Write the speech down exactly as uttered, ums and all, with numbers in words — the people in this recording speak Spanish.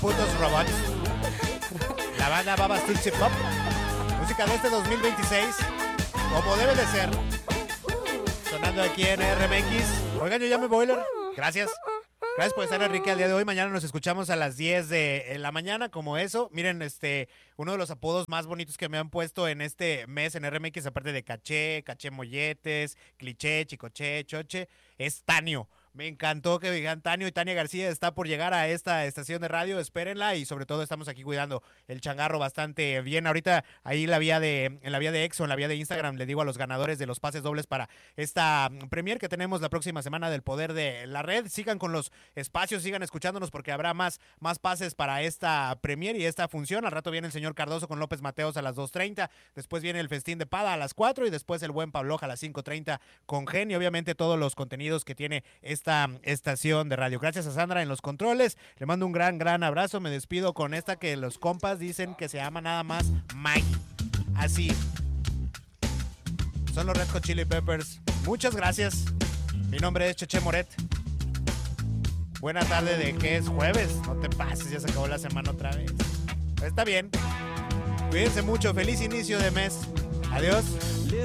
putos robots. La banda Babas Tootsie Pop. Música de este dos mil veintiséis, como debe de ser. Sonando aquí en R M X. Oigan, yo ya me voy, Ler. Gracias. Gracias por estar, Enrique, al día de hoy. Mañana nos escuchamos a las diez de la mañana, como eso. Miren, este, uno de los apodos más bonitos que me han puesto en este mes en R M X, aparte de Caché, Caché Molletes, Cliché, Chicoché, Choche, es Tanio. Me encantó que digan Tanio, y Tania García está por llegar a esta estación de radio, espérenla, y sobre todo estamos aquí cuidando el changarro bastante bien. Ahorita ahí la vía de, en la vía de Exo, en la vía de Instagram, le digo a los ganadores de los pases dobles para esta premier que tenemos la próxima semana del Poder de la Red. Sigan con los espacios, sigan escuchándonos porque habrá más, más pases para esta premier y esta función. Al rato viene el señor Cardoso con López Mateos a las dos treinta, después viene el Festín de Pada a las cuatro y después el buen Pabloja a las cinco treinta con Gen, y obviamente todos los contenidos que tiene esta estación de radio. Gracias a Sandra en los controles, le mando un gran, gran abrazo. Me despido con esta que los compas dicen que se llama nada más Maggie. Así son los Red Hot Chili Peppers. Muchas gracias. Mi nombre es Cheche Moret. Buena tarde de que es jueves. No te pases, ya se acabó la semana otra vez. Está bien. Cuídense mucho. Feliz inicio de mes. Adiós.